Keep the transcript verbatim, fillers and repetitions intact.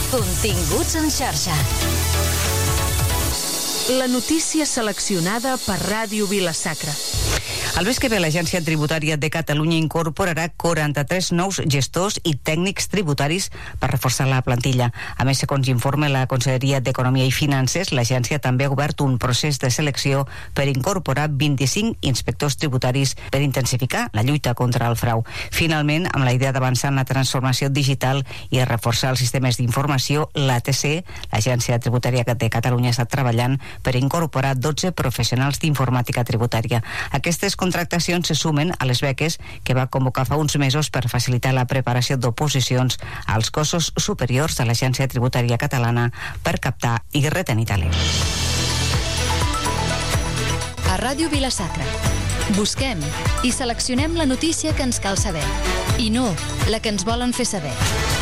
Continguts en xarxa. La notícia seleccionada per Ràdio Vila-sacra. El mes que ve l'Agència Tributària de Catalunya incorporarà quaranta-tres nous gestors i tècnics tributaris per reforçar la plantilla. A més, segons informa la Conselleria d'Economia i Finances, l'agència també ha obert un procés de selecció per incorporar vint-i-cinc inspectors tributaris per intensificar la lluita contra el frau. Finalment, amb la idea d'avançar en la transformació digital i reforçar els sistemes d'informació, l'A T C, l'Agència Tributària de Catalunya, està treballant per incorporar dotze professionals d'informàtica tributària. Aquestes contractacions se sumen a les beques que va convocar fa uns mesos per facilitar la preparació d'oposicions als cossos superiors de l'Agència Tributària Catalana per captar i retenir talent. A Ràdio Vila-sacra busquem i seleccionem la notícia que ens cal saber i no la que ens volen fer saber.